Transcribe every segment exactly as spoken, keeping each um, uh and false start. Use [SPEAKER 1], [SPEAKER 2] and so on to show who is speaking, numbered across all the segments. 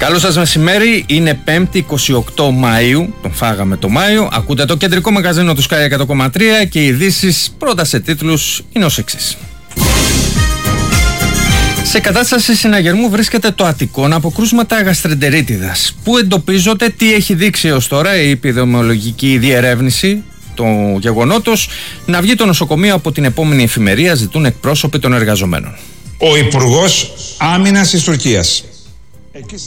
[SPEAKER 1] Καλό σας μεσημέρι, είναι πέμπτη εικοστή ογδόη Μαΐου, τον φάγαμε το Μάιο. Ακούτε το κεντρικό μαγαζίνο του Sky εκατό κόμμα τρία και οι ειδήσεις πρώτα σε τίτλους είναι ως εξής. Σε κατάσταση συναγερμού βρίσκεται το Αττικόν από κρούσματα γαστρεντερίτιδας. Πού εντοπίζονται, τι έχει δείξει έως τώρα η επιδημιολογική διερεύνηση του γεγονότος, να βγει το νοσοκομείο από την επόμενη εφημερία, ζητούν εκπρόσωποι των εργαζομένων.
[SPEAKER 2] Ο Υπουργός Άμυνας της Τουρκίας. Εκεί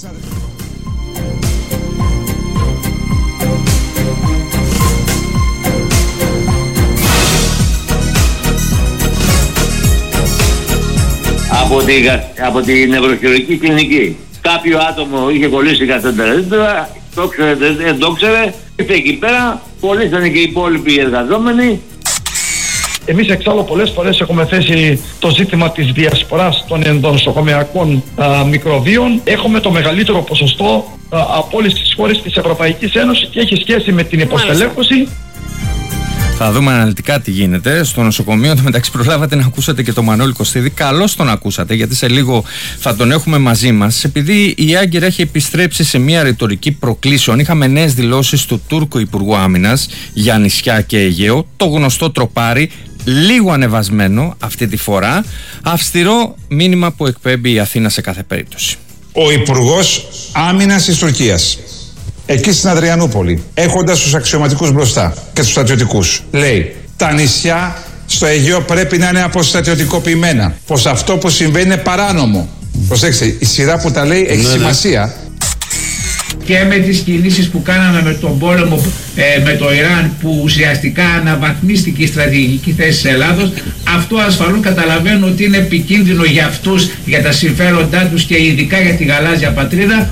[SPEAKER 3] από, τη, από την νευροχειρουργική κλινική. Κάποιο άτομο είχε κολλήσει γαστρεντερίτιδα, το ξέρε, δεν το ξέρε, ήρθε εκεί πέρα, κολλήσανε και οι υπόλοιποι εργαζόμενοι.
[SPEAKER 4] Εμείς εξάλλου πολλές φορές έχουμε θέσει το ζήτημα της διασποράς των ενδονοσοκομειακών α, μικροβίων. Έχουμε το μεγαλύτερο ποσοστό α, από όλες τις χώρες της Ευρωπαϊκής Ένωσης και έχει σχέση με την υποστελέχωση.
[SPEAKER 1] Θα δούμε αναλυτικά τι γίνεται στο νοσοκομείο. Εν τω μεταξύ, προλάβατε να ακούσατε και τον Μανώλη Κωστίδη. Καλώς τον ακούσατε, γιατί σε λίγο θα τον έχουμε μαζί μας. Επειδή η Άγκυρα έχει επιστρέψει σε μια ρητορική προκλήσεων, είχαμε νέες δηλώσεις του Τούρκου Υπουργού Άμυνας για νησιά και Αιγαίο. Το γνωστό τροπάρι, λίγο ανεβασμένο αυτή τη φορά. Αυστηρό μήνυμα που εκπέμπει η Αθήνα σε κάθε περίπτωση.
[SPEAKER 2] Ο Υπουργός Άμυνας της Τουρκίας, εκεί στην Αδριανούπολη, έχοντας τους αξιωματικούς μπροστά και τους στρατιωτικούς, λέει: τα νησιά στο Αιγαίο πρέπει να είναι αποστρατιωτικοποιημένα. Πως αυτό που συμβαίνει είναι παράνομο. Προσέξτε, η σειρά που τα λέει έχει ναι, σημασία. Ναι.
[SPEAKER 5] Και με τις κινήσεις που κάναμε με τον πόλεμο ε, με το Ιράν, που ουσιαστικά αναβαθμίστηκε η στρατηγική θέση της Ελλάδος, αυτό ασφαλώς καταλαβαίνω ότι είναι επικίνδυνο για αυτούς, για τα συμφέροντά τους και ειδικά για τη γαλάζια πατρίδα.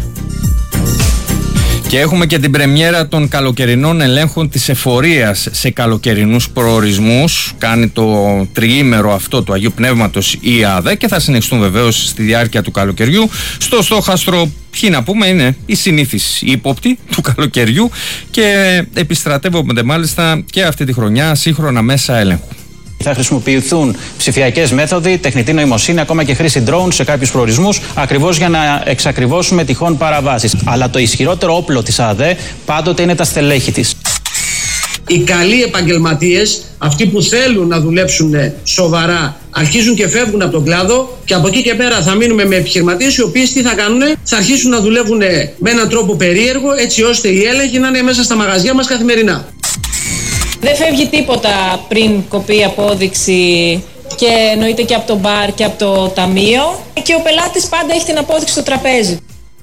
[SPEAKER 1] Και έχουμε και την πρεμιέρα των καλοκαιρινών ελέγχων της εφορίας σε καλοκαιρινούς προορισμούς. Κάνει το τριήμερο αυτό του Αγίου Πνεύματος η ΑΔΕ και θα συνεχιστούν βεβαίως στη διάρκεια του καλοκαιριού. Στο στόχαστρο, ποιοι να πούμε, είναι οι συνήθεις ύποπτοι του καλοκαιριού και επιστρατεύονται μάλιστα και αυτή τη χρονιά σύγχρονα μέσα έλεγχου.
[SPEAKER 6] Θα χρησιμοποιηθούν ψηφιακές μέθοδοι, τεχνητή νοημοσύνη, ακόμα και χρήση drone σε κάποιους προορισμούς, ακριβώς για να εξακριβώσουμε τυχόν παραβάσεις. Αλλά το ισχυρότερο όπλο της ΑΔΕ πάντοτε είναι τα στελέχη της.
[SPEAKER 7] Οι καλοί επαγγελματίες, αυτοί που θέλουν να δουλέψουν σοβαρά, αρχίζουν και φεύγουν από τον κλάδο και από εκεί και πέρα θα μείνουμε με επιχειρηματίες οι οποίοι τι θα κάνουν, θα αρχίσουν να δουλεύουν με έναν τρόπο περίεργο, έτσι ώστε οι έλεγχοι να είναι μέσα στα μαγαζιά μας καθημερινά.
[SPEAKER 8] Δεν φεύγει τίποτα πριν κοπεί η απόδειξη και εννοείται και από το μπαρ και από το ταμείο και ο πελάτης πάντα έχει την απόδειξη στο τραπέζι.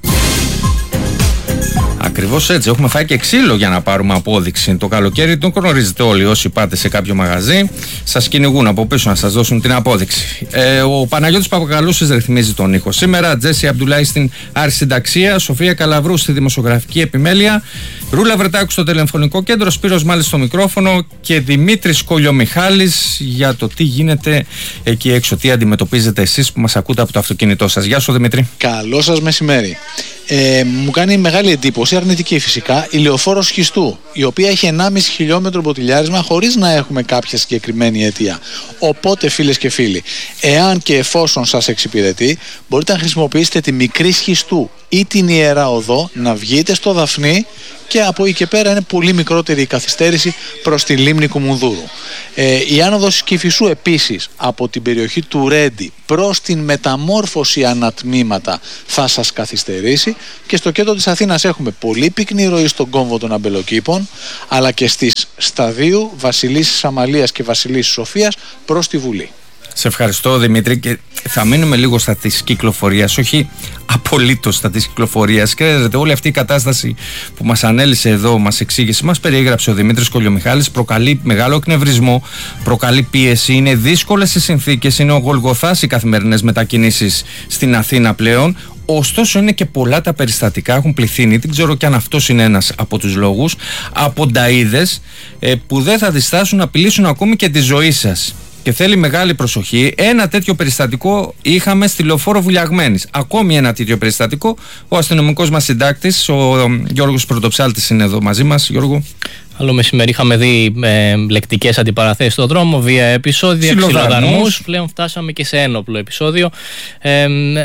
[SPEAKER 1] Ακριβώς έτσι. Έχουμε φάει και ξύλο για να πάρουμε απόδειξη. Το καλοκαίρι τον γνωρίζετε όλοι. Όσοι πάτε σε κάποιο μαγαζί, σας κυνηγούν από πίσω να σας δώσουν την απόδειξη. Ε, ο Παναγιώτης Παπακαλούσης ρυθμίζει τον ήχο σήμερα. Τζέσι Αμπτουλάη στην Αρχισυνταξία. Σοφία Καλαβρού στη Δημοσιογραφική Επιμέλεια. Ρούλα Βρετάκου στο τηλεφωνικό κέντρο. Σπύρος Μάλης στο μικρόφωνο. Και Δημήτρης Κολιομιχάλης για το τι γίνεται εκεί έξω. Τι αντιμετωπίζετε εσείς που μας ακούτε από το αυτοκίνητό σας. Γεια σου, Δημήτρη.
[SPEAKER 9] Καλό σας μεσημέρι. Ε, μου κάνει μεγάλη εντύπωση, αρνητική φυσικά, η λεωφόρο Σχιστού, η οποία έχει ενάμιση χιλιόμετρο μποτιλιάρισμα χωρίς να έχουμε κάποια συγκεκριμένη αιτία. Οπότε, φίλες και φίλοι, εάν και εφόσον σας εξυπηρετεί, μπορείτε να χρησιμοποιήσετε τη μικρή Σχιστού ή την Ιερά Οδό, να βγείτε στο Δαφνί και από εκεί και πέρα είναι πολύ μικρότερη η καθυστέρηση προς τη λίμνη Κουμουνδούρου. Ε, η άνοδος Κηφισού επίσης από την περιοχή του Ρέντι προς την μεταμόρφωση ανατμήματα θα σας καθυστερήσει και στο κέντρο της Αθήνας έχουμε πολύ πυκνή ροή στον κόμβο των Αμπελοκήπων, αλλά και στις Σταδίου, Βασιλίσσης Αμαλίας και Βασιλίσσης Σοφίας προς τη Βουλή.
[SPEAKER 1] Σε ευχαριστώ, Δημήτρη, και θα μείνουμε λίγο στα της κυκλοφορίας, όχι απολύτως στα της κυκλοφορίας. Ξέρετε, όλη αυτή η κατάσταση που μας ανέλησε εδώ, μας εξήγησε, μας περιέγραψε ο Δημήτρης Κολιομιχάλης, προκαλεί μεγάλο εκνευρισμό, προκαλεί πίεση, είναι δύσκολες οι συνθήκες, είναι ο Γολγοθάς οι καθημερινές μετακινήσεις στην Αθήνα πλέον. Ωστόσο είναι και πολλά τα περιστατικά, έχουν πληθύνει, δεν ξέρω και αν αυτός είναι ένας από τους λόγους, από νταΐδες ε, που δεν θα διστάσουν να απειλήσουν ακόμη και τη ζωή σας. Και θέλει μεγάλη προσοχή. Ένα τέτοιο περιστατικό είχαμε στη λεωφόρο Βουλιαγμένης. Ακόμη ένα τέτοιο περιστατικό. Ο αστυνομικός μας συντάκτης, ο Γιώργος Πρωτοψάλτης, είναι εδώ μαζί μας. Γιώργο.
[SPEAKER 10] Άλλο μεσημέρι είχαμε δει ε, λεκτικές αντιπαραθέσεις στον δρόμο, βία επεισόδια, ξυλοδαρμούς. Πλέον φτάσαμε και σε ένοπλο επεισόδιο. Ε,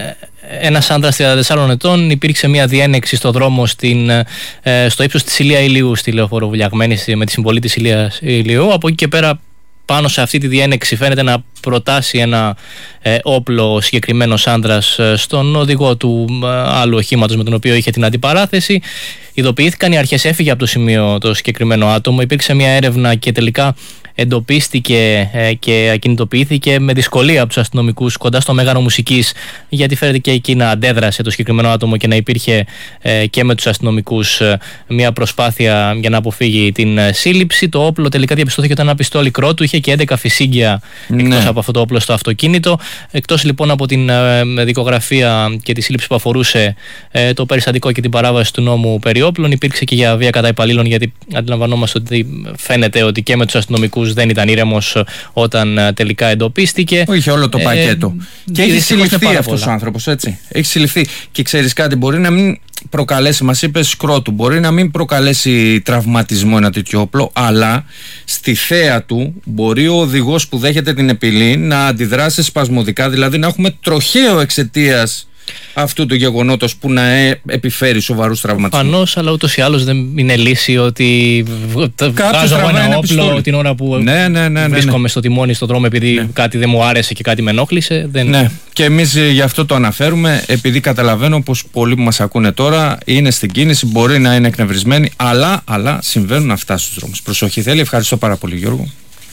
[SPEAKER 10] ένας άντρας τριάντα τεσσάρων ετών, υπήρξε μια διένεξη στο δρόμο στην, ε, στο ύψος της Ηλία Ηλίου, στη Λεωφόρο Βουλιαγμένη, με τη συμβολή της Ηλίας Ηλίου. Από εκεί και πέρα, πάνω σε αυτή τη διένεξη φαίνεται να προτάσει ένα ε, όπλο ο συγκεκριμένος άντρας ε, στον οδηγό του ε, άλλου οχήματος με τον οποίο είχε την αντιπαράθεση. Ειδοποιήθηκαν οι αρχές, έφυγε από το σημείο το συγκεκριμένο άτομο, υπήρξε μια έρευνα και τελικά εντοπίστηκε ε, και ακινητοποιήθηκε με δυσκολία από τους αστυνομικούς κοντά στο Μέγαρο Μουσικής, γιατί φαίνεται και εκεί να αντέδρασε το συγκεκριμένο άτομο και να υπήρχε ε, και με τους αστυνομικούς ε, μια προσπάθεια για να αποφύγει την ε, σύλληψη. Το όπλο τελικά διαπιστώθηκε ότι ήταν ένα πιστόλι κρότου, είχε και έντεκα φυσίγγια ναι. εκτός από αυτό το όπλο στο αυτοκίνητο. Εκτός λοιπόν από την ε, δικογραφία και τη σύλληψη που αφορούσε ε, το περιστατικό και την παράβαση του νόμου περί όπλων, υπήρξε και για βία κατά υπαλλήλων, γιατί αντιλαμβανόμαστε ότι φαίνεται ότι και με τους αστυνομικούς δεν ήταν ήρεμος όταν τελικά εντοπίστηκε.
[SPEAKER 1] Είχε όλο το πακέτο. Ε, και έχει συλληφθεί αυτός ο άνθρωπος, έτσι. Έχει συλληφθεί. Και ξέρεις κάτι, μπορεί να μην προκαλέσει, μας είπες σκρότου, μπορεί να μην προκαλέσει τραυματισμό ένα τέτοιο όπλο, αλλά στη θέα του μπορεί ο οδηγός που δέχεται την επιλή να αντιδράσει σπασμωδικά, δηλαδή να έχουμε τροχαίο εξαιτίας αυτού του γεγονότος που να ε, επιφέρει σοβαρούς τραυματισμούς.
[SPEAKER 10] Προφανώς, αλλά ούτως ή άλλως δεν είναι λύση ότι βγάζω ένα, ένα όπλο πιστόλι την ώρα που
[SPEAKER 1] ναι, ναι, ναι,
[SPEAKER 10] βρίσκομαι
[SPEAKER 1] ναι, ναι.
[SPEAKER 10] στο τιμόνι στον δρόμο επειδή ναι. κάτι δεν μου άρεσε και κάτι με ενόχλησε. Δεν...
[SPEAKER 1] Ναι, και εμείς γι' αυτό το αναφέρουμε, επειδή καταλαβαίνω πως πολλοί που μας ακούνε τώρα είναι στην κίνηση, μπορεί να είναι εκνευρισμένοι, αλλά, αλλά συμβαίνουν αυτά στους δρόμους. Προσοχή θέλει. Ευχαριστώ πάρα πολύ, Γιώργο.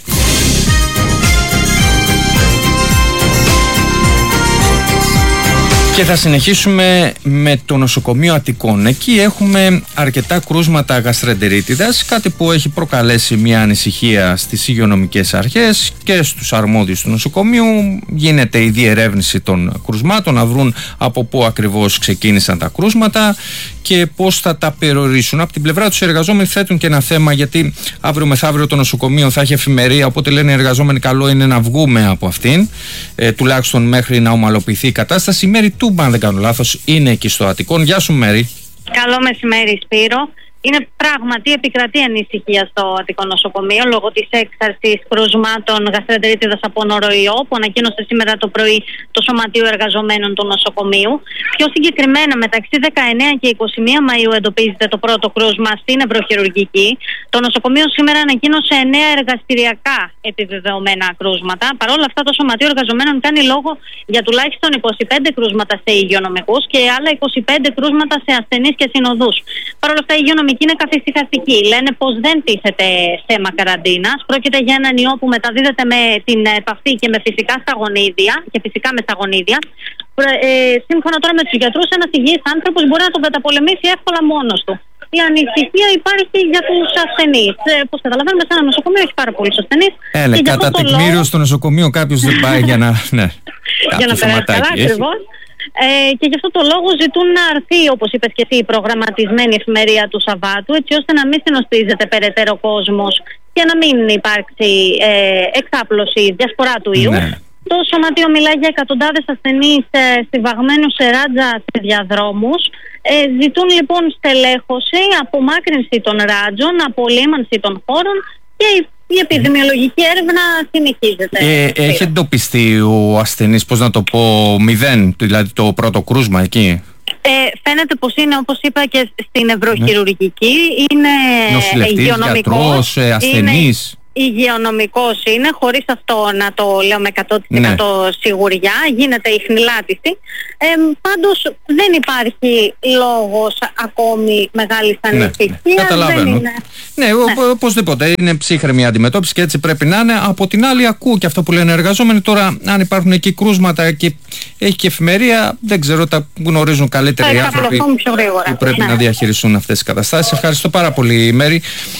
[SPEAKER 1] Και θα συνεχίσουμε με το νοσοκομείο Αττικών. Εκεί έχουμε αρκετά κρούσματα γαστρεντερίτιδας, κάτι που έχει προκαλέσει μια ανησυχία στις υγειονομικές αρχές και στους αρμόδιους του νοσοκομείου. Γίνεται η διερεύνηση των κρούσματων, να βρουν από πού ακριβώς ξεκίνησαν τα κρούσματα και πώς θα τα περιορίσουν. Από την πλευρά τους οι εργαζόμενοι θέτουν και ένα θέμα, γιατί αύριο μεθαύριο το νοσοκομείο θα έχει εφημερία, οπότε λένε οι εργαζόμενοι καλό είναι να βγούμε από αυτήν, ε, τουλάχιστον μέχρι να ομαλοποιηθεί η κατάσταση. Η Μέρη Τούμπα, αν δεν κάνω λάθος, είναι εκεί στο Αττικών. Γεια σου, Μέρη.
[SPEAKER 11] Καλό μεσημέρι, Σπύρο. Είναι πράγματι επικρατή ανησυχία στο Αττικό νοσοκομείο λόγω της έξαρσης κρουσμάτων γαστρεντερίτιδας από νοροϊό που ανακοίνωσε σήμερα το πρωί το Σωματείο Εργαζομένων του Νοσοκομείου. Πιο συγκεκριμένα, μεταξύ δεκαεννέα και είκοσι μία Μαΐου εντοπίζεται το πρώτο κρούσμα στην νευροχειρουργική. Το νοσοκομείο σήμερα ανακοίνωσε εννέα εργαστηριακά επιβεβαιωμένα κρούσματα. Παρ' όλα αυτά, το Σωματείο Εργαζομένων κάνει λόγο για τουλάχιστον είκοσι πέντε κρούσματα σε υγειονομικούς και άλλα είκοσι πέντε κρούσματα σε ασθενείς και συνοδούς. Παρ' όλα αυτά, η υγειονομική είναι καθησυχαστική. Λένε πως δεν τίθεται θέμα καραντίνας. Πρόκειται για έναν ιό που μεταδίδεται με την επαφή και με φυσικά σταγονίδια και φυσικά με σταγονίδια. Ε, σύμφωνα τώρα με τους γιατρούς, ένας υγιής άνθρωπος μπορεί να τον καταπολεμήσει εύκολα μόνος του. Η ανησυχία υπάρχει για τους ασθενείς. Ε, Όπως καταλαβαίνουμε, σε ένα νοσοκομείο έχει πάρα πολλούς ασθενείς.
[SPEAKER 1] Ε, ναι, κατά τεκμήριο λόγο... στο νοσοκομείο κάποιος δεν πάει για να. Ναι,
[SPEAKER 11] για να περάσει καλά, ακριβώς. Ε, και γι' αυτό το λόγο ζητούν να αρθεί, όπως είπες και εσύ, η προγραμματισμένη εφημερία του Σαββάτου, έτσι ώστε να μην συνοστίζεται περαιτέρω κόσμος και να μην υπάρξει ε, εξάπλωση, διασπορά του ιού. Ναι. Το Σωματείο μιλάει για εκατοντάδες ασθενείς ε, στιβαγμένους σε ράτζα σε διαδρόμους. Ε, ζητούν λοιπόν στελέχωση, απομάκρυνση των ράτζων, απολύμανση των χώρων και η Η επιδημιολογική έρευνα συνεχίζεται.
[SPEAKER 1] Ε, έχει εντοπιστεί ο ασθενής, πώς να το πω, μηδέν, δηλαδή το πρώτο κρούσμα εκεί?
[SPEAKER 11] Ε, φαίνεται πως είναι, όπως είπα, και στην νευροχειρουργική. Είναι
[SPEAKER 1] νοσηλευτής, γιατρός, ασθενής.
[SPEAKER 11] Υγειονομικός είναι, χωρίς αυτό να το λέω με εκατό τοις εκατό ναι. σιγουριά, γίνεται η χνηλάτιση. Ε, πάντως δεν υπάρχει λόγος ακόμη μεγάλης ανησυχίας.
[SPEAKER 1] Ναι, ναι. Καταλαβαίνω. Είναι... Ναι, ναι, οπωσδήποτε είναι ψύχρεμη αντιμετώπιση και έτσι πρέπει να είναι. Από την άλλη, ακούω και αυτό που λένε οι εργαζόμενοι. Τώρα, αν υπάρχουν εκεί κρούσματα και έχει και εφημερία, δεν ξέρω, τα γνωρίζουν καλύτερα οι άνθρωποι που πρέπει ναι. να διαχειριστούν αυτές τις καταστάσεις. Ευχαριστώ πάρα πολύ, Μέρη.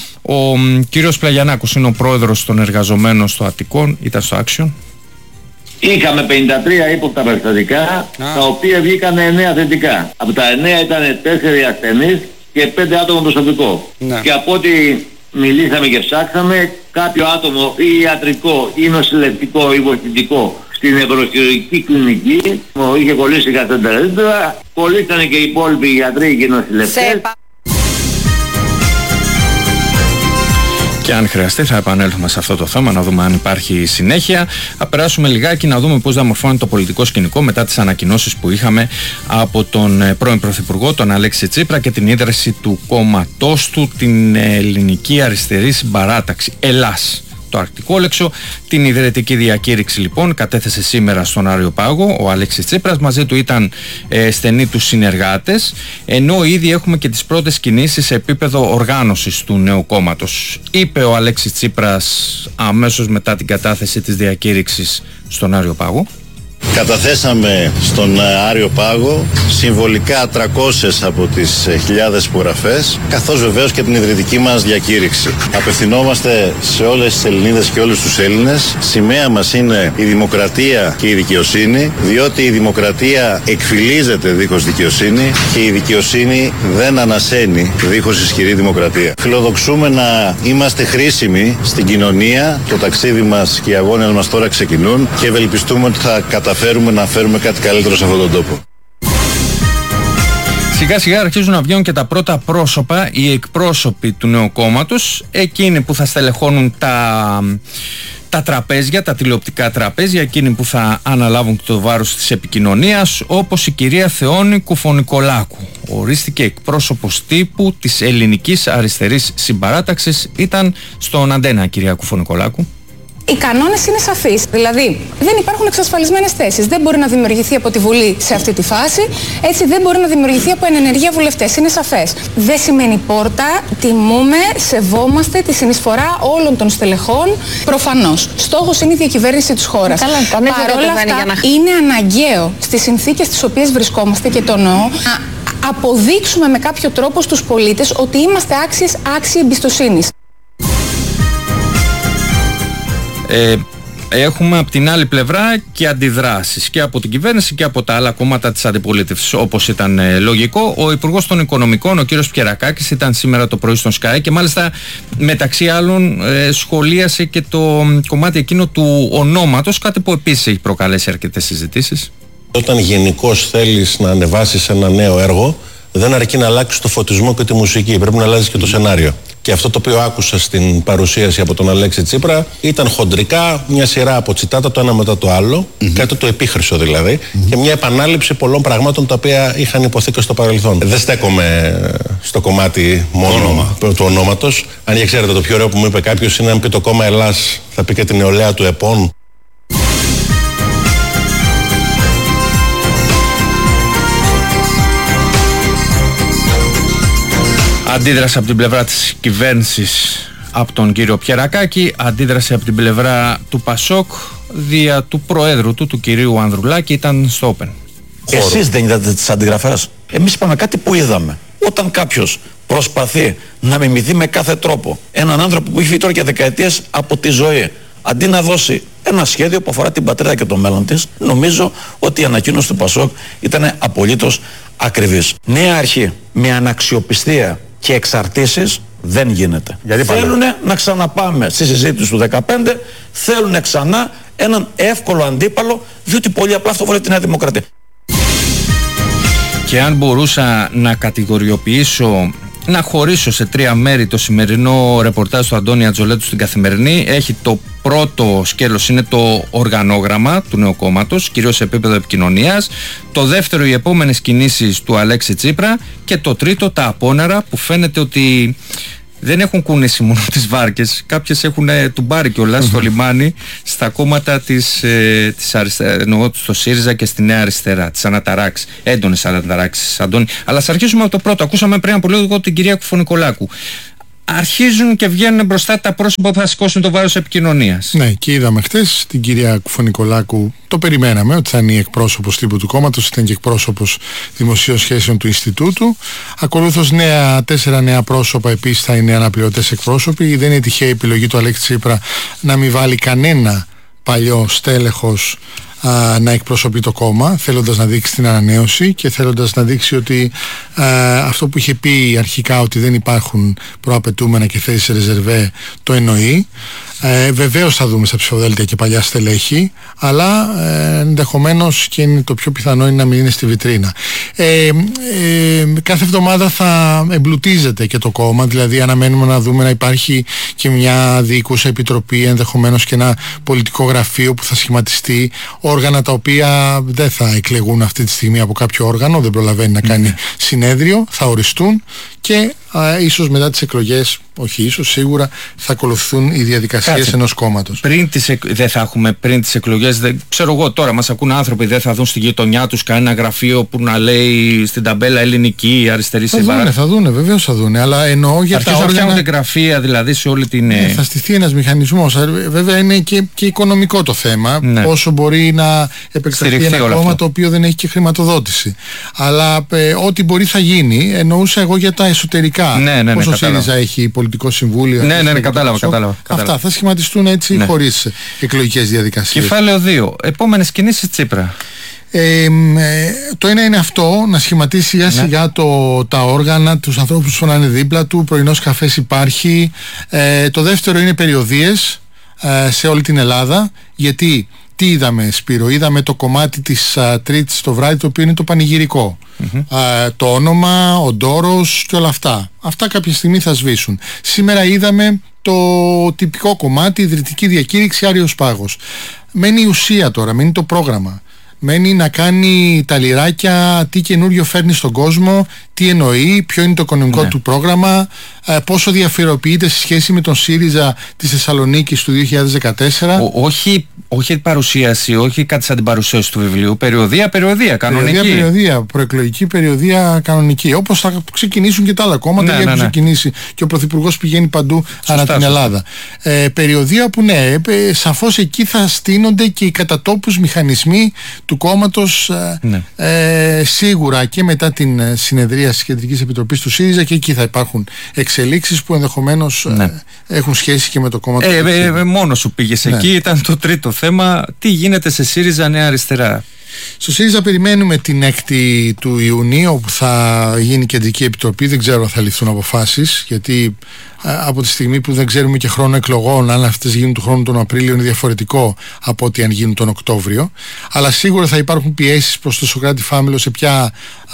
[SPEAKER 1] Ο κύριος Πλαγιαννάκος είναι ο πρόεδρος των εργαζομένων στο Αττικών, ήταν στο Action.
[SPEAKER 3] Είχαμε πενήντα τρία ύποπτα περιστατικά, τα οποία βγήκαν εννέα θετικά. Από τα εννέα ήταν τέσσερις ασθενείς και πέντε άτομα προσωπικό. Να. Και από ό,τι μιλήσαμε και ψάξαμε, κάποιο άτομο ή ιατρικό ή νοσηλευτικό ή βοηθητικό στην νευροχειρουργική κλινική είχε κολλήσει γαστρεντερίτιδα, κολλήσανε και οι υπόλοιποι γιατροί και οι νοσηλευτές.
[SPEAKER 1] Και αν χρειαστεί θα επανέλθουμε σε αυτό το θέμα, να δούμε αν υπάρχει συνέχεια. Θα περάσουμε λιγάκι να δούμε πώς διαμορφώνεται το πολιτικό σκηνικό μετά τις ανακοινώσεις που είχαμε από τον πρώην Πρωθυπουργό, τον Αλέξη Τσίπρα, και την ίδρυση του κόμματός του, την Ελληνική Αριστερή Συμπαράταξη, ΕΛΑΣ. Το Αρκτικόλεξο. Την ιδρυτική διακήρυξη λοιπόν κατέθεσε σήμερα στον Άριο-Πάγο ο Αλέξης Τσίπρας. Μαζί του ήταν ε, στενοί τους συνεργάτες, ενώ ήδη έχουμε και τις πρώτες κινήσεις σε επίπεδο οργάνωσης του νέου κόμματος. Είπε ο Αλέξης Τσίπρας αμέσως μετά την κατάθεση της διακήρυξης στον Άριο-Πάγο.
[SPEAKER 12] Καταθέσαμε στον Άριο Πάγο συμβολικά τριακόσιες από τις χιλιάδες υπογραφές, καθώς βεβαίως και την ιδρυτική μας διακήρυξη. Απευθυνόμαστε σε όλες τις Ελληνίδες και όλους τους Έλληνες. Σημαία μας είναι η δημοκρατία και η δικαιοσύνη, διότι η δημοκρατία εκφυλίζεται δίχως δικαιοσύνη και η δικαιοσύνη δεν ανασένει δίχως ισχυρή δημοκρατία. Φιλοδοξούμε να είμαστε χρήσιμοι στην κοινωνία. Το ταξίδι μας και οι αγώνες μας τώρα ξεκινούν και ευελπιστούμε ότι θα καταφέρουμε Φέρουμε να φέρουμε κάτι καλύτερο σε αυτόν τον τόπο.
[SPEAKER 1] Σιγά σιγά αρχίζουν να βγαίνουν και τα πρώτα πρόσωπα, οι εκπρόσωποι του νέου κόμματος, εκείνοι που θα στελεχώνουν τα, τα τραπέζια, τα τηλεοπτικά τραπέζια, εκείνοι που θα αναλάβουν το βάρος της επικοινωνίας, όπως η κυρία Θεόνη Κουφωνικολάκου. Ορίστηκε εκπρόσωπος τύπου της Ελληνικής Αριστερής Συμπαράταξης, ήταν στον Αντένα κυρία Κουφωνικολάκου.
[SPEAKER 13] Οι κανόνες είναι σαφείς, δηλαδή δεν υπάρχουν εξασφαλισμένες θέσεις. Δεν μπορεί να δημιουργηθεί από τη Βουλή σε αυτή τη φάση, έτσι δεν μπορεί να δημιουργηθεί από ενενεργεία βουλευτές. Είναι σαφές. Δεν σημαίνει πόρτα, τιμούμε, σεβόμαστε τη συνεισφορά όλων των στελεχών. Προφανώς. Στόχος είναι η διακυβέρνηση της χώρας.
[SPEAKER 14] Καλά,
[SPEAKER 13] Παρ' όλα αυτά, για να... είναι αναγκαίο στις συνθήκες στις οποίες βρισκόμαστε, και το εννοώ, να αποδείξουμε με κάποιο τρόπο στους πολίτες ότι είμαστε άξιες, άξιοι εμπιστοσύνης.
[SPEAKER 1] Ε, έχουμε από την άλλη πλευρά και αντιδράσεις και από την κυβέρνηση και από τα άλλα κόμματα της αντιπολίτευσης, όπως ήταν ε, λογικό. Ο Υπουργός των Οικονομικών, ο κύριος Πιερακάκης, ήταν σήμερα το πρωί στον Sky και μάλιστα μεταξύ άλλων ε, σχολίασε και το κομμάτι εκείνο του ονόματος, κάτι που επίσης έχει προκαλέσει αρκετές συζητήσεις.
[SPEAKER 15] Όταν γενικώς θέλεις να ανεβάσεις ένα νέο έργο, δεν αρκεί να αλλάξεις το φωτισμό και τη μουσική, πρέπει να αλλάζεις και το σενάριο. Και αυτό το οποίο άκουσα στην παρουσίαση από τον Αλέξη Τσίπρα ήταν χοντρικά μια σειρά από τσιτάτα το ένα μετά το άλλο, mm-hmm. κάτι το επίχρυσο δηλαδή, mm-hmm. και μια επανάληψη πολλών πραγμάτων τα οποία είχαν υποθεί και στο παρελθόν. Δεν στέκομαι στο κομμάτι μόνο Όνομα. του ονόματος. Αν και ξέρετε, το πιο ωραίο που μου είπε κάποιος είναι αν πει το κόμμα Ελλάς, θα πει και την νεολαία του ΕΠΟΝ.
[SPEAKER 1] Αντίδραση από την πλευρά της κυβέρνησης από τον κύριο Πιερακάκη, αντίδραση από την πλευρά του Πασόκ δια του προέδρου του, του κυρίου Ανδρουλάκη, ήταν στο Open.
[SPEAKER 16] Εσείς δεν είδατε τις αντιγραφές? Εμείς είπαμε κάτι που είδαμε. Όταν κάποιος προσπαθεί να μιμηθεί με κάθε τρόπο έναν άνθρωπο που έχει φύγει τώρα και δεκαετίες από τη ζωή, αντί να δώσει ένα σχέδιο που αφορά την πατρίδα και το μέλλον της, νομίζω ότι η ανακοίνωση του Πασόκ ήταν απολύτως ακριβής. Νέα αρχή με αναξιοπιστία και εξαρτήσεις δεν γίνεται. Θέλουν να ξαναπάμε στη συζήτηση του δεκαπέντε, θέλουν ξανά έναν εύκολο αντίπαλο, διότι πολύ απλά αυτό βολεύει τη Νέα Δημοκρατία.
[SPEAKER 1] Και αν μπορούσα να κατηγοριοποιήσω, να χωρίσω σε τρία μέρη το σημερινό ρεπορτάζ του Αντώνη Ατζολέτου στην Καθημερινή, έχει το πρώτο σκέλος, είναι το οργανόγραμμα του νέου κόμματος, κυρίως σε επίπεδο επικοινωνίας. Το δεύτερο, οι επόμενες κινήσεις του Αλέξη Τσίπρα. Και το τρίτο, τα απόνερα, που φαίνεται ότι δεν έχουν κουνήσει μόνο τις βάρκες, κάποιες έχουν τουμπάρει κιόλας στο λιμάνι, στα κόμματα της, ε, της αριστερά, εννοώ στο ΣΥΡΙΖΑ και στη Νέα Αριστερά, της αναταράξης, έντονες αναταράξεις, Αντώνη. Αλλά ας αρχίσουμε από το πρώτο. Ακούσαμε πριν από λίγο την κυρία Κουφωνικολάκου. Αρχίζουν και βγαίνουν μπροστά τα πρόσωπα που θα σηκώσουν το βάρος επικοινωνίας.
[SPEAKER 17] Ναι, και είδαμε χτες την κυρία Κουφωνικολάκου, το περιμέναμε ότι θα είναι η εκπρόσωπος τύπου του κόμματος, ήταν και εκπρόσωπος δημοσίων σχέσεων του Ινστιτούτου. Ακολούθως νέα, τέσσερα νέα πρόσωπα επίσης θα είναι αναπληρωτές εκπρόσωποι. Δεν είναι τυχαία η επιλογή του Αλέξη Τσίπρα να μην βάλει κανένα παλιό στέλεχος α, να εκπροσωπεί το κόμμα, θέλοντας να δείξει την ανανέωση και θέλοντας να δείξει ότι α, αυτό που είχε πει αρχικά ότι δεν υπάρχουν προαπαιτούμενα και θέσεις ρεζερβέ το εννοεί. Ε, βεβαίως θα δούμε στα ψηφοδέλτια και παλιά στελέχη, αλλά ε, ενδεχομένως και είναι το πιο πιθανό είναι να μην είναι στη βιτρίνα. Ε, ε, κάθε εβδομάδα θα εμπλουτίζεται και το κόμμα, δηλαδή αναμένουμε να δούμε να υπάρχει και μια διοικούσα επιτροπή, ενδεχομένως και ένα πολιτικό γραφείο που θα σχηματιστεί, όργανα τα οποία δεν θα εκλεγούν αυτή τη στιγμή από κάποιο όργανο, δεν προλαβαίνει να κάνει mm. συνέδριο, θα οριστούν και α, ίσως μετά τις εκλογές, όχι ίσως, σίγουρα θα ακολουθούν οι διαδικασίες ενός κόμματος.
[SPEAKER 1] Πριν τις, δεν θα έχουμε πριν τις εκλογές, δεν, ξέρω εγώ τώρα, μας ακούν άνθρωποι, δεν θα δουν στη γειτονιά τους κανένα γραφείο που να λέει στην ταμπέλα ελληνική, αριστερή
[SPEAKER 17] συμπαράσταση. Θα δούνε, θα δούνε, βεβαίως θα δούνε, αλλά εννοώ για
[SPEAKER 1] τα όργανα. Φτιάχνονται γραφεία δηλαδή σε όλη την...
[SPEAKER 17] Ναι, θα στηθεί ένας μηχανισμός, βέβαια είναι και, και οικονομικό το θέμα, ναι. Πόσο μπορεί να επεκταθεί ένα κόμμα αυτό, το οποίο δεν έχει και χρηματοδότηση. Αλλά ε, ό,τι μπορεί θα γίνει, εννοούσα εγώ για τα εσωτερικά. Ναι, ναι, ναι, πόσο ναι, ΣΥΡΙΖΑ έχει πολιτικό συμβούλιο.
[SPEAKER 1] Ναι, ναι, ναι, κατάλαβα, κατάλαβα, κατάλαβα.
[SPEAKER 17] Αυτά θα σχηματιστούν έτσι ναι. χωρίς εκλογικές διαδικασίες.
[SPEAKER 1] Κεφάλαιο δύο. Επόμενες κινήσεις Τσίπρα.
[SPEAKER 17] Ε, ε, το ένα είναι αυτό, να σχηματίσει σιγά σιγά ναι. το, τα όργανα, τους ανθρώπους που να είναι δίπλα του, πρωινός καφές υπάρχει. Ε, το δεύτερο είναι περιοδίες ε, σε όλη την Ελλάδα, γιατί τι είδαμε Σπύρο, είδαμε το κομμάτι της α, Τρίτης το βράδυ, το οποίο είναι το πανηγυρικό. Mm-hmm. Α, το όνομα, ο ντόρος και όλα αυτά. Αυτά κάποια στιγμή θα σβήσουν. Σήμερα είδαμε το τυπικό κομμάτι, ιδρυτική διακήρυξη, Άριος Πάγος. Μένει η ουσία τώρα, μένει το πρόγραμμα. Μένει να κάνει τα λιράκια, τι καινούριο φέρνει στον κόσμο, τι εννοεί, ποιο είναι το οικονομικό ναι. του πρόγραμμα, ε, πόσο διαφοροποιείται σε σχέση με τον ΣΥΡΙΖΑ της Θεσσαλονίκης του δύο χιλιάδες δεκατέσσερα.
[SPEAKER 1] Ο, όχι, όχι παρουσίαση, όχι κάτι σαν την παρουσίαση του βιβλίου, περιοδία, περιοδία, κανονική.
[SPEAKER 17] Περιοδία, περιοδία, προεκλογική περιοδία κανονική. Όπως θα ξεκινήσουν και τα άλλα κόμματα, ναι, για να ναι, ναι. ξεκινήσει και ο Πρωθυπουργός πηγαίνει παντού σωστά, ανά την Ελλάδα. Ε, περιοδία που ναι, ε, σαφώς εκεί θα στείνονται και οι κατατόπους μηχανισμοί του κόμματος ναι. ε, σίγουρα και μετά την συνεδρία της Κεντρικής Επιτροπής του ΣΥΡΙΖΑ, και εκεί θα υπάρχουν εξελίξεις που ενδεχομένως ναι. ε, έχουν σχέση και με το κόμμα
[SPEAKER 1] ε,
[SPEAKER 17] του
[SPEAKER 1] ε, ε, μόνο σου πήγες ναι. εκεί, ήταν το τρίτο θέμα. Τι γίνεται σε ΣΥΡΙΖΑ Νέα Αριστερά?
[SPEAKER 17] Στο ΣΥΡΙΖΑ περιμένουμε την έκτη του Ιουνίου όπου θα γίνει Κεντρική Επιτροπή. Δεν ξέρω αν θα ληφθούν αποφάσεις, γιατί από τη στιγμή που δεν ξέρουμε και χρόνο εκλογών, αν αυτές γίνουν του χρόνου τον Απρίλιο, είναι διαφορετικό από ότι αν γίνουν τον Οκτώβριο. Αλλά σίγουρα θα υπάρχουν πιέσεις προς το Σωκράτη Φάμελο σε ποια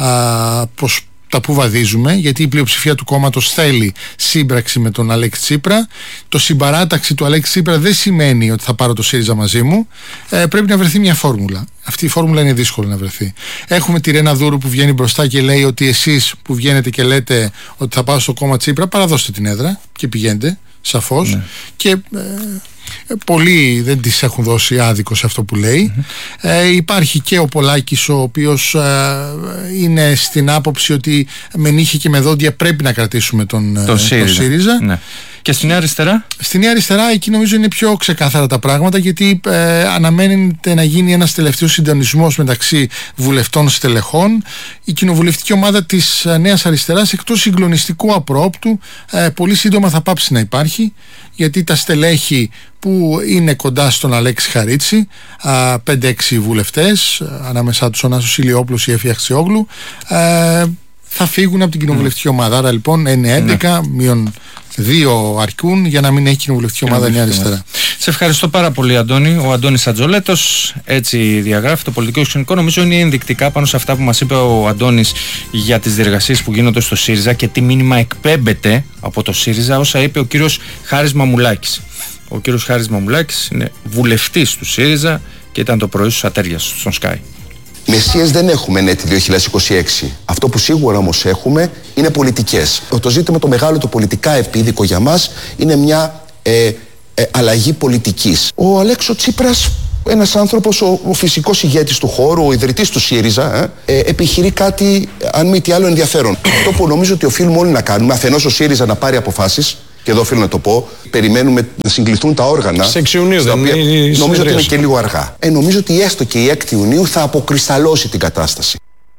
[SPEAKER 17] α, προς τα που βαδίζουμε, γιατί η πλειοψηφία του κόμματος θέλει σύμπραξη με τον Αλέξη Τσίπρα. Το συμπαράταξη του Αλέξη Τσίπρα δεν σημαίνει ότι θα πάρω το ΣΥΡΙΖΑ μαζί μου. Ε, πρέπει να βρεθεί μια φόρμουλα. Αυτή η φόρμουλα είναι δύσκολη να βρεθεί. Έχουμε τη Ρένα Δούρου που βγαίνει μπροστά και λέει ότι εσείς που βγαίνετε και λέτε ότι θα πάω στο κόμμα Τσίπρα, παραδώστε την έδρα και πηγαίνετε, σαφώς. Ναι. Και ε, πολλοί δεν τις έχουν δώσει άδικο σε αυτό που λέει. Mm-hmm. Ε, υπάρχει και ο Πολάκης, ο οποίος ε, είναι στην άποψη ότι με νύχη και με δόντια πρέπει να κρατήσουμε τον,
[SPEAKER 1] το ΣΥΡΙΖΑ.
[SPEAKER 17] Το ΣΥΡΙΖΑ.
[SPEAKER 1] Ναι. Και στη Νέα Αριστερά?
[SPEAKER 17] Στη Νέα Αριστερά εκεί νομίζω είναι πιο ξεκάθαρα τα πράγματα, γιατί ε, αναμένεται να γίνει ένας τελευταίος συντονισμός μεταξύ βουλευτών στελεχών. Η κοινοβουλευτική ομάδα της Νέας Αριστεράς, εκτός συγκλονιστικού απρόπτου, ε, πολύ σύντομα θα πάψει να υπάρχει, γιατί τα στελέχη που είναι κοντά στον Αλέξη Χαρίτση, πέντε έξι βουλευτές, ανάμεσά τους ο Νάσος Ηλιόπουλος, η Εφη Αχτσιόγλου, ε, θα φύγουν από την κοινοβουλευτική ομάδα. Άρα λοιπόν είναι έντεκα, μείον δύο αρκούν για να μην έχει κοινοβουλευτική ομάδα Νέα Αριστερά.
[SPEAKER 1] Σε ευχαριστώ πάρα πολύ, Αντώνη. Ο Αντώνης Ατζολέτος έτσι διαγράφει το πολιτικό κοινωνικό. Νομίζω είναι ενδεικτικά πάνω σε αυτά που μας είπε ο Αντώνης για τις διεργασίες που γίνονται στο ΣΥΡΙΖΑ και τι μήνυμα εκπέμπεται από το ΣΥΡΙΖΑ, όσα είπε ο κύριος Χάρης Μαμουλάκης. Ο κύριος Χάρης Μαμουλάκης είναι βουλευτής του ΣΥΡΙΖΑ και ήταν το πρωί στους Ατέριας στον Sky.
[SPEAKER 14] Μεσίες δεν έχουμε έτη δύο χιλιάδες είκοσι έξι. Αυτό που σίγουρα όμως έχουμε είναι πολιτικές. Το ζήτημα το μεγάλο, το πολιτικά επίδικο για μας, είναι μια ε, ε, αλλαγή πολιτικής. Ο Αλέξο Τσίπρας, ένας άνθρωπος, ο, ο φυσικός ηγέτης του χώρου, ο ιδρυτής του ΣΥΡΙΖΑ, ε, ε, επιχειρεί κάτι, αν μη τι άλλο, ενδιαφέρον. Αυτό που νομίζω ότι οφείλουμε όλοι να κάνουμε, αφενός ο ΣΥΡΙΖΑ να πάρει αποφάσεις, και εδώ οφείλω να το πω, περιμένουμε να συγκληθούν τα όργανα.
[SPEAKER 18] Σε έξι Ιουνίου δεν είναι.
[SPEAKER 14] Νομίζω ότι είναι και λίγο αργά. Ε, νομίζω ότι έστω και η έκτη Ιουνίου θα αποκρισταλώσει την κατάσταση.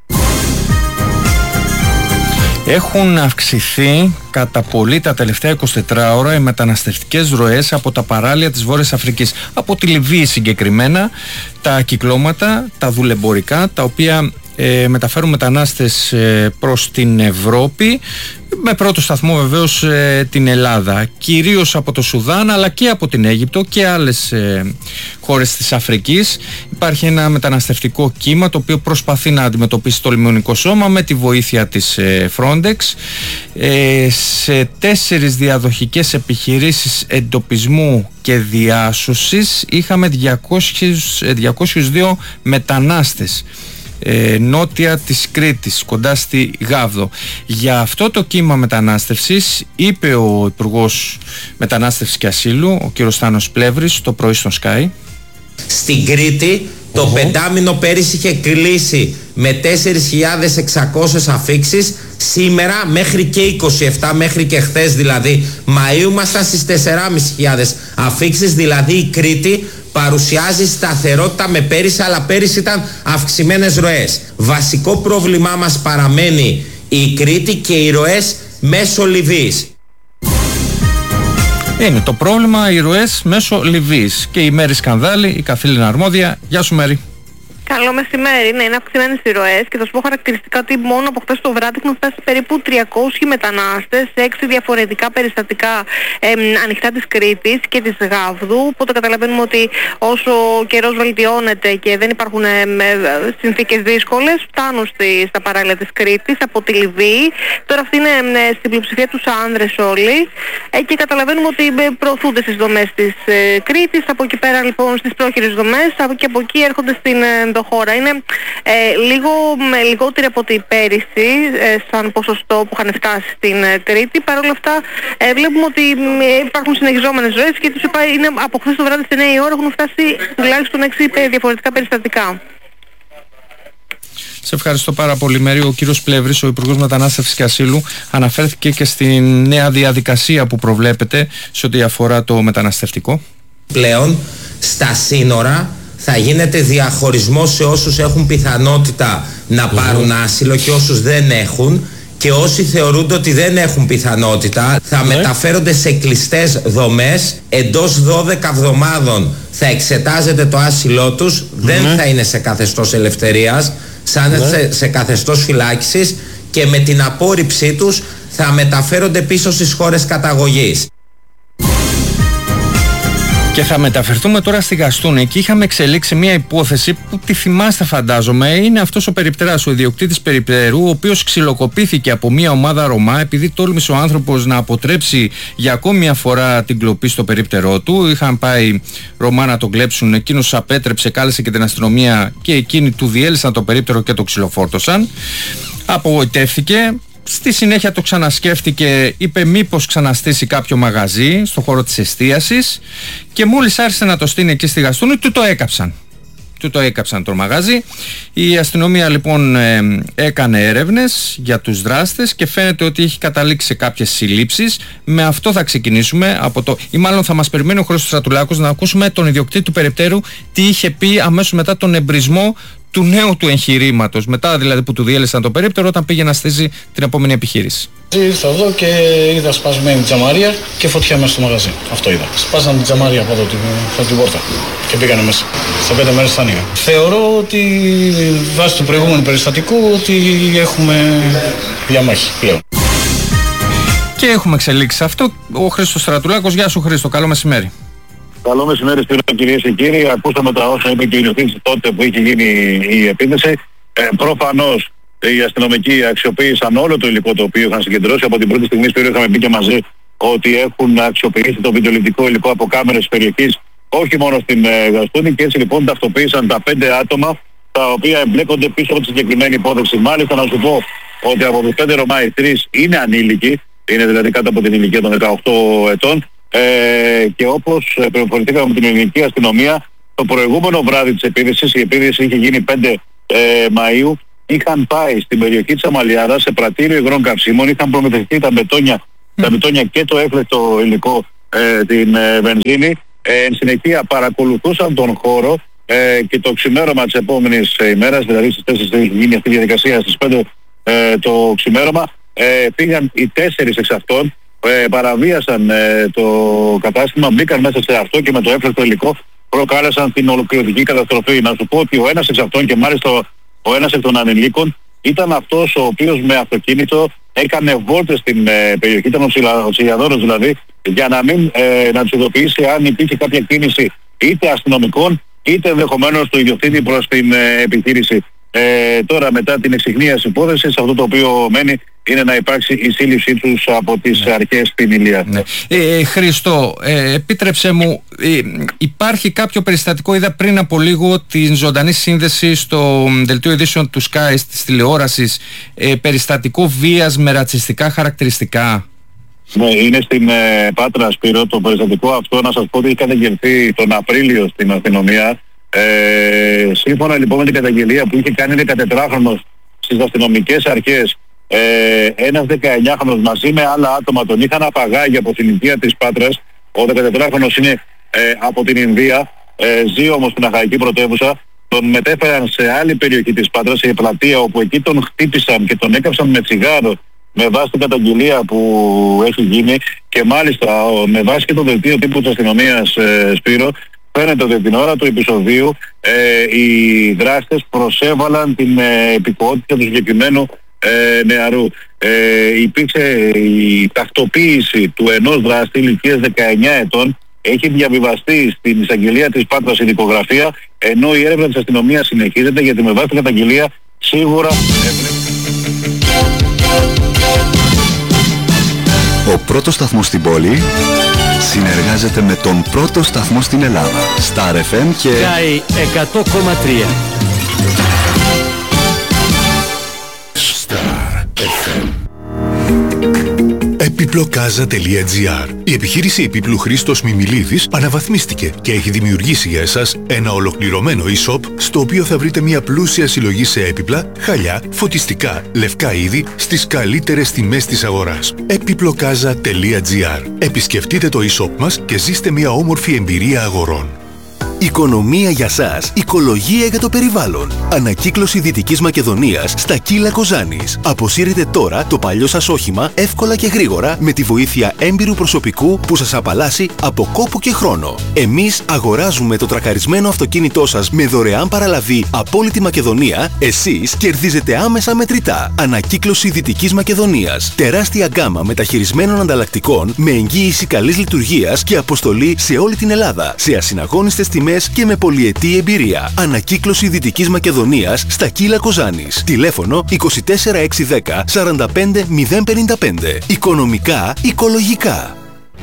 [SPEAKER 1] Έχουν αυξηθεί κατά πολύ τα τελευταία εικοσιτέσσερις ώρα οι μεταναστευτικές ροές από τα παράλια της Βόρειας Αφρικής. Από τη Λιβύη συγκεκριμένα, τα κυκλώματα, τα δουλεμπορικά, τα οποία ε, μεταφέρουν μετανάστες ε, προς την Ευρώπη, Με πρώτο σταθμό βεβαίως ε, την Ελλάδα, κυρίως από το Σουδάν αλλά και από την Αίγυπτο και άλλες ε, χώρες της Αφρικής. Υπάρχει ένα μεταναστευτικό κύμα το οποίο προσπαθεί να αντιμετωπίσει το λιμενικό σώμα με τη βοήθεια της ε, Frontex. Ε, σε τέσσερις διαδοχικές επιχειρήσεις εντοπισμού και διάσωσης είχαμε διακόσιους δύο μετανάστες Ε, νότια της Κρήτης, κοντά στη Γάβδο. Για αυτό το κύμα μετανάστευσης είπε ο Υπουργός Μετανάστευσης και Ασύλου, ο κ. Στάνος Πλεύρης, το πρωί στον Sky.
[SPEAKER 18] Στην Κρήτη το uh-huh. πεντάμινο πέρυσι είχε κλείσει με τέσσερις χιλιάδες εξακόσιες αφήξεις. Σήμερα μέχρι και είκοσι επτά, μέχρι και χθες δηλαδή Μαΐου, ήμασταν στις τέσσερις χιλιάδες πεντακόσιες αφήξεις. Δηλαδή η Κρήτη παρουσιάζει σταθερότητα με πέρυσι, αλλά πέρυσι ήταν αυξημένες ροές. Βασικό πρόβλημά μας παραμένει η Κρήτη και οι ροές μέσω Λιβύης.
[SPEAKER 1] Είναι το πρόβλημα οι ροές μέσω Λιβύης. Και η Μέρη Σκανδάλη, η καθήλυνα αρμόδια. Γεια σου Μέρη.
[SPEAKER 19] Καλό μεσημέρι. Ναι, είναι αυξημένες οι ροές και θα σου πω χαρακτηριστικά ότι μόνο από χθες το βράδυ έχουν φτάσει περίπου τριακόσιοι μετανάστες σε έξι διαφορετικά περιστατικά ε, ανοιχτά της Κρήτης και της Γάβδου. Οπότε καταλαβαίνουμε ότι όσο ο καιρός βελτιώνεται και δεν υπάρχουν ε, συνθήκες δύσκολες, φτάνουν στη, στα παράλια της Κρήτης από τη Λιβύη. Τώρα αυτή είναι ε, στην πλειοψηφία τους άνδρες όλοι ε, και καταλαβαίνουμε ότι ε, προωθούνται στις δομές της ε, Κρήτης. Από εκεί πέρα λοιπόν στις πρόχειρες δομές και από εκεί έρχονται στην ε, χώρα. Είναι ε, λίγο με λιγότερη από την πέρυσι ε, σαν ποσοστό που είχαν φτάσει στην ε, Κρήτη. Παρ' όλα αυτά ε, βλέπουμε ότι ε, υπάρχουν συνεχιζόμενες ροές και τους είπα είναι από χθες το βράδυ στις εννιά η ώρα έχουν φτάσει τουλάχιστον έξι διαφορετικά περιστατικά.
[SPEAKER 1] Σε ευχαριστώ πάρα πολύ Μέρη. Ο κύριος Πλεύρης, ο Υπουργός Μετανάστευσης και Ασύλου, αναφέρθηκε και στη νέα διαδικασία που προβλέπεται σε ό,τι αφορά το μεταναστευτικό.
[SPEAKER 18] Πλέον στα σύνορα θα γίνεται διαχωρισμός σε όσους έχουν πιθανότητα να πάρουν άσυλο και όσους δεν έχουν, και όσοι θεωρούνται ότι δεν έχουν πιθανότητα θα μεταφέρονται σε κλειστές δομές. Εντός δώδεκα εβδομάδων θα εξετάζεται το άσυλό τους, δεν θα είναι σε καθεστώς ελευθερίας, σαν σε, σε καθεστώς φυλάκισης, και με την απόρριψή τους θα μεταφέρονται πίσω στις χώρες καταγωγής.
[SPEAKER 1] Και θα μεταφερθούμε τώρα στη Γαστούνη. Εκεί είχαμε εξελίξει μια υπόθεση που τη θυμάστε φαντάζομαι. Είναι αυτός ο περιπτεράς, ο ιδιοκτήτης περιπτερού, ο οποίος ξυλοκοπήθηκε από μια ομάδα Ρωμά επειδή τόλμησε ο άνθρωπος να αποτρέψει για ακόμη μια φορά την κλοπή στο περίπτερό του. Είχαν πάει Ρωμά να τον κλέψουν, εκείνος απέτρεψε, κάλεσε και την αστυνομία και εκείνοι του διέλυσαν το περίπτερο και το ξυλοφόρτωσαν. Απογοητεύτηκε. Στη συνέχεια το ξανασκέφτηκε, είπε μήπως ξαναστήσει κάποιο μαγαζί στο χώρο της εστίασης, και μόλις άρχισε να το στείνει εκεί στη Γαστούνη του το έκαψαν. Του το έκαψαν το μαγάζι. Η αστυνομία λοιπόν ε, έκανε έρευνες για τους δράστες και φαίνεται ότι έχει καταλήξει σε κάποιες συλλήψεις. Με αυτό θα ξεκινήσουμε από το, ή μάλλον θα μας περιμένει ο Χρήστος Στρατουλάκος να ακούσουμε τον ιδιοκτήτη του περιπτέρου τι είχε πει αμέσως μετά τον εμπρισμό του νέου του εγχειρήματος, μετά δηλαδή που του διέλυσαν το περίπτερο όταν πήγε να στήσει την επόμενη επιχείρηση.
[SPEAKER 20] Ήρθα εδώ και είδα σπασμένη τζαμαρία και φωτιά μέσα στο μαγαζί. Αυτό είδα. Σπάσαν την τζαμαρία από εδώ, από την πόρτα και πήγανε μέσα. Σε πέντε μέρες θα ανοίγαν. Θεωρώ ότι βάσει του προηγούμενου περιστατικού ότι έχουμε διαμάχη πλέον.
[SPEAKER 1] Και έχουμε εξελίξει αυτό. Ο Χρήστος Στρατουλάκος. Γεια σου Χρήστο, καλό μεσημέρι.
[SPEAKER 21] Καλό μεσημέρι κυρίες και κύριοι. Ακούσαμε τα όσα είπε και ο ιδιοκτήτης τότε που είχε γίνει η επίθεση. Ε, προφανώς οι αστυνομικοί αξιοποίησαν όλο το υλικό το οποίο είχαν συγκεντρώσει. Από την πρώτη στιγμή στο είχαμε πει και μαζί ότι έχουν αξιοποιήσει το βιντεοληπτικό υλικό από κάμερες περιοχής, όχι μόνο στην ε, Γαστούνη, και έτσι λοιπόν ταυτοποίησαν τα πέντε άτομα τα οποία εμπλέκονται πίσω από τη συγκεκριμένη υπόθεση. Μάλιστα να σου πω ότι από τους πέντε Ρωμά οι τρεις είναι ανήλικοι, είναι δηλαδή κάτω από την ηλικία των δεκαοκτώ ετών. Ε, και όπως πληροφορηθήκαμε από την ελληνική αστυνομία, το προηγούμενο βράδυ της επίθεσης, η επίθεση είχε γίνει πέντε ε, Μαΐου, είχαν πάει στην περιοχή της Αμαλιάδας σε πρατήριο υγρών καυσίμων, είχαν προμηθευτεί τα μπετόνια, mm. τα μπετόνια και το έφλεκτο υλικό, ε, την ε, βενζίνη. Ε, εν συνεχεία παρακολουθούσαν τον χώρο ε, και το ξημέρωμα της επόμενης ε, ημέρας, δηλαδή στις τέσσερις είχε γίνει αυτή η διαδικασία, στις πέντε ε, το ξημέρωμα, ε, πήγαν οι τέσσερις εξ αυτών. Ε, παραβίασαν ε, το κατάστημα, μπήκαν μέσα σε αυτό και με το έφλεκτο υλικό προκάλεσαν την ολοκληρωτική καταστροφή. Να σου πω ότι ο ένας εξ αυτών, και μάλιστα ο ένας εκ των ανηλίκων, ήταν αυτός ο οποίος με αυτοκίνητο έκανε βόλτες στην ε, περιοχή, ήταν ο Τσιλιαδόρος δηλαδή, για να μην ε, να τους ειδοποιήσει αν υπήρχε κάποια κίνηση είτε αστυνομικών είτε ενδεχομένως του ιδιοκτήτη προς την ε, επιχείρηση. Ε, τώρα μετά την εξιχνίαση υπόθεσης, αυτό το οποίο μένει είναι να υπάρξει η σύλληψή τους από τις ναι. αρχές στην Ηλία. Ναι.
[SPEAKER 1] Ε, Χρήστο, ε, επίτρεψε μου, ε, υπάρχει κάποιο περιστατικό, είδα πριν από λίγο την ζωντανή σύνδεση στο δελτίο ειδήσεων του Sky της τηλεόρασης, ε, περιστατικό βίας με ρατσιστικά χαρακτηριστικά.
[SPEAKER 21] Ναι, είναι στην ε, Πάτρα, Σπύρο, το περιστατικό αυτό, να σας πω ότι έχει καταγγελθεί τον Απρίλιο στην αστυνομία. Ε, σύμφωνα λοιπόν με την καταγγελία που είχε κάνει δεκατετράχρονος στις αστυνομικές αρχές, ε, ένας δεκαεννιάχρονος μαζί με άλλα άτομα τον είχαν απαγάγει από την ηλικία της Πάτρας. Ο δεκατετράχρονος είναι ε, από την Ινδία, ε, ζει όμως στην Αχαϊκή πρωτεύουσα. Τον μετέφεραν σε άλλη περιοχή της Πάτρας, σε πλατεία, όπου εκεί τον χτύπησαν και τον έκαψαν με τσιγάρο με βάση την καταγγελία που έχει γίνει, και μάλιστα με βάση και το δελτίο τύπου της αστυνομίας, ε, Σπύρο, φαίνεται ότι την ώρα του επεισοδίου ε, οι δράστες προσέβαλαν την ε, υπηκοότητα του συγκεκριμένου ε, νεαρού. Ε, υπήρξε η ταυτοποίηση του ενός δράστη ηλικίας δεκαεννιά ετών, έχει διαβιβαστεί στην εισαγγελία της Πάτρας η δικογραφία, ενώ η έρευνα της αστυνομίας συνεχίζεται, γιατί με βάση την καταγγελία σίγουρα...
[SPEAKER 4] Ο πρώτος σταθμός στην πόλη συνεργάζεται με τον πρώτο σταθμό στην Ελλάδα, Star εφ εμ και
[SPEAKER 22] Sky εκατό κόμμα τρία.
[SPEAKER 23] Star εφ εμ. Επιπλοκάζα τελεία τζι άρ. Η επιχείρηση επίπλου Χρήστος Μιμιλίδης αναβαθμίστηκε και έχει δημιουργήσει για εσάς ένα ολοκληρωμένο e-shop, στο οποίο θα βρείτε μια πλούσια συλλογή σε έπιπλα, χαλιά, φωτιστικά, λευκά είδη στις καλύτερες τιμές της αγοράς. επιπλοκάζα τελεία τζι άρ. Επισκεφτείτε το e-shop μας και ζήστε μια όμορφη εμπειρία αγορών.
[SPEAKER 24] Οικονομία για σας, οικολογία για το περιβάλλον. Ανακύκλωση Δυτικής Μακεδονίας στα Κύλα Κοζάνης. Αποσύρετε τώρα το παλιό σας όχημα εύκολα και γρήγορα με τη βοήθεια έμπειρου προσωπικού που σας απαλλάσσει από κόπο και χρόνο. Εμείς αγοράζουμε το τρακαρισμένο αυτοκίνητό σας με δωρεάν παραλαβή από όλη τη Μακεδονία. Εσείς κερδίζετε άμεσα μετρητά. Ανακύκλωση Δυτικής Μακεδονίας. Τεράστια γκάμα μεταχειρισμένων ανταλλακτικών με εγγύηση καλής λειτουργίας και αποστολή σε όλη την Ελλάδα. Σε ασυναγώνιστες τιμές και με πολυετή εμπειρία. Ανακύκλωση Δυτικής Μακεδονίας στα Κύλα Κοζάνης. Τηλέφωνο είκοσι τέσσερα εξακόσια δέκα σαράντα πέντε μηδέν πενήντα πέντε. Οικονομικά, οικολογικά.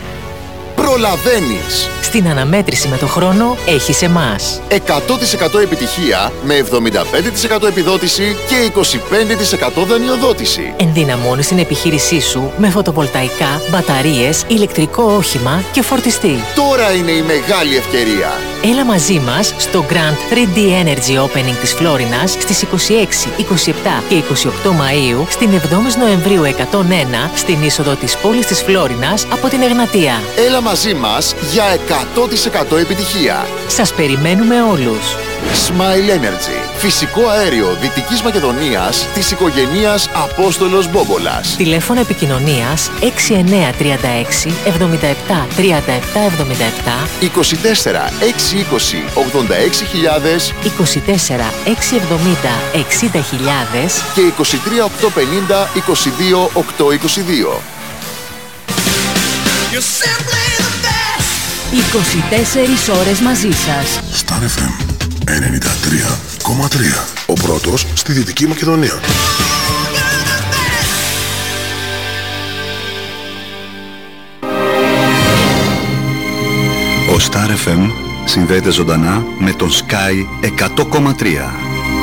[SPEAKER 25] Προλαβαίνεις.
[SPEAKER 26] Στην αναμέτρηση με το χρόνο έχεις εμάς.
[SPEAKER 25] εκατό τοις εκατό επιτυχία με εβδομήντα πέντε τοις εκατό επιδότηση και είκοσι πέντε τοις εκατό δανειοδότηση.
[SPEAKER 26] Ενδυναμώνεις την επιχείρησή σου με φωτοβολταϊκά, μπαταρίες, ηλεκτρικό όχημα και φορτιστή.
[SPEAKER 25] Τώρα είναι η μεγάλη ευκαιρία.
[SPEAKER 26] Έλα μαζί μας στο Grand θρι ντι Energy Opening της Φλόρινας στις είκοσι έξι, είκοσι επτά και είκοσι οκτώ Μαΐου, στην εβδόμη Νοεμβρίου εκατόν ένα, στην είσοδο της πόλης της Φλόρινας από την Εγνατία.
[SPEAKER 25] Έλα μαζί μας για εκατό τοις εκατό επιτυχία.
[SPEAKER 26] Σας περιμένουμε όλους.
[SPEAKER 25] Smile Energy. Φυσικό αέριο Δυτικής Μακεδονίας της οικογένειας Απόστολος Μπόμπολας.
[SPEAKER 26] Τηλέφωνο επικοινωνίας έξι εννιά τρία έξι εβδομήντα επτά τριάντα επτά εβδομήντα επτά,
[SPEAKER 25] είκοσι τέσσερα εξακόσια είκοσι ογδόντα έξι χιλιάδες,
[SPEAKER 26] είκοσι τέσσερα εξακόσια εβδομήντα εξήντα χιλιάδες
[SPEAKER 25] και είκοσι τρία οκτακόσια πενήντα είκοσι δύο οκτακόσια είκοσι δύο.
[SPEAKER 26] είκοσι τέσσερις ώρες μαζί σας.
[SPEAKER 23] Star εφ εμ ενενήντα τρία κόμμα τρία. Ο πρώτος στη Δυτική Μακεδονία.
[SPEAKER 4] Ο Star εφ εμ συνδέεται ζωντανά με τον Sky εκατό κόμμα τρία.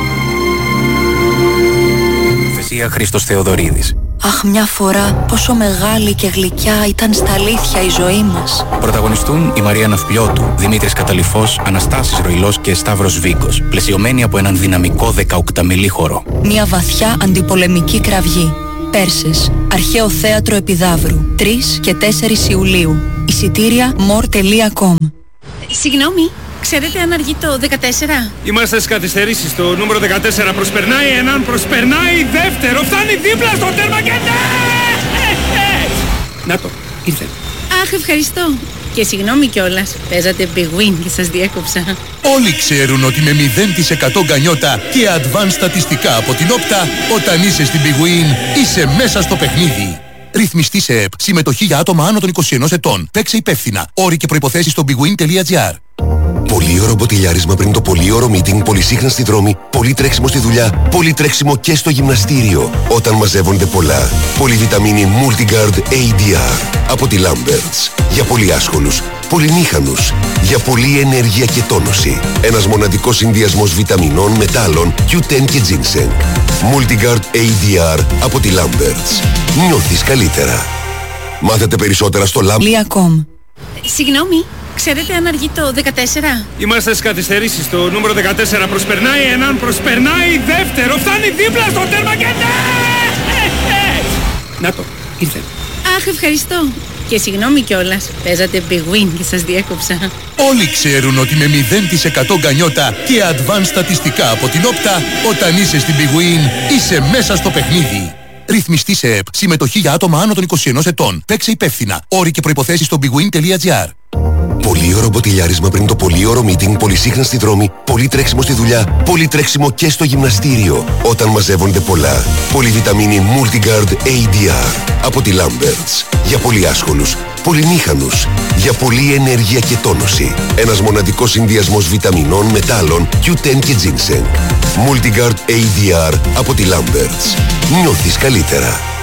[SPEAKER 27] Θεσία Χρήστος Θεοδωρίδης.
[SPEAKER 28] Αχ, μια φορά πόσο μεγάλη και γλυκιά ήταν στα αλήθεια η ζωή μας.
[SPEAKER 27] Πρωταγωνιστούν η Μαρία Ναυπλιώτου, Δημήτρης Καταλυφός, Αναστάσης Ροϊλός και Σταύρος Βίκος, πλαισιωμένοι από έναν δυναμικό δεκαοκταμελή χορό.
[SPEAKER 28] Μια βαθιά αντιπολεμική κραυγή. Πέρσες, Αρχαίο Θέατρο Επιδαύρου, τρεις και τέσσερις Ιουλίου. Εισιτήρια more τελεία com.
[SPEAKER 29] Συγγνώμη, ξέρετε αν αργεί το δεκατέσσερα?
[SPEAKER 30] Είμαστε στις καθυστερήσεις. Το νούμερο δεκατέσσερα προσπερνάει έναν, προσπερνάει δεύτερο, φτάνει δίπλα στο τέρμα και ναι! Να το, ήρθε.
[SPEAKER 29] Αχ, ευχαριστώ. Και συγγνώμη κιόλας, παίζατε Big Win και σας διέκοψα.
[SPEAKER 2] Όλοι ξέρουν ότι με μηδέν τοις εκατό γκανιότα και advanced στατιστικά από την Όπτα, όταν είσαι στην Big Win, είσαι μέσα στο παιχνίδι. Ρυθμιστή σε ΕΠ. Συμμετοχή για άτομα άνω των είκοσι ενός ετών. Παίξε υπεύθυνα. Όροι και προϋποθέσεις στο bigwin τελεία gr.
[SPEAKER 3] Πολύ ωραίο μποτιλιάρισμα πριν το πολύ ωραίο meeting, πολύ σύγχρονα στη δρόμη, πολύ τρέξιμο στη δουλειά, πολύ τρέξιμο και στο γυμναστήριο. Όταν μαζεύονται πολλά. Πολυβιταμίνη Multigard έι ντι αρ από τη Lamberts. Για πολύ άσχολους, πολυμήχανους, για πολλή ενέργεια και τόνωση. Ένας μοναδικός συνδυασμός βιταμινών, μετάλλων, κιου τεν και ginseng. Multigard έι ντι αρ από τη Lamberts. Νιώθεις καλύτερα. Μάθετε περισσότερα στο Lamberts.
[SPEAKER 29] Συγγνώμη, ξέρετε αν αργεί το δεκατέσσερα?
[SPEAKER 30] Είμαστε στις καθυστερήσεις. Το νούμερο δεκατέσσερα προσπερνάει έναν, προσπερνάει δεύτερο, φτάνει δίπλα στο τέρμα και ναι! Να το, ήρθε.
[SPEAKER 29] Αχ, ευχαριστώ. Και συγγνώμη κιόλας, παίζατε Big Win και σας διέκοψα.
[SPEAKER 2] Όλοι ξέρουν ότι με μηδέν τοις εκατό γκανιότα και advanced στατιστικά από την Όπτα, όταν είσαι στην Big Win, είσαι μέσα στο παιχνίδι. Ρυθμιστή σε ΕΠ. Συμμετοχή για άτομα άνω των είκοσι ενός ετών. Παίξε υπεύθυνα. Όροι και προϋποθέσεις στο bigwin τελεία gr.
[SPEAKER 3] Πολύ ωραίο μποτιλιάρισμα πριν το πολύ ωραίο meeting, πολύ σύγχρονα στη δρόμη, πολύ τρέξιμο στη δουλειά, πολύ τρέξιμο και στο γυμναστήριο. Όταν μαζεύονται πολλά. Πολυβιταμίνη Multigard έι ντι αρ από τη Lamberts. Για πολύ άσχολους, πολυμήχανους, για πολλή ενέργεια και τόνωση. Ένας μοναδικός συνδυασμός βιταμινών, μετάλλων, κιου τεν και ginseng. Multigard έι ντι αρ από τη Lamberts. Νιώθεις καλύτερα.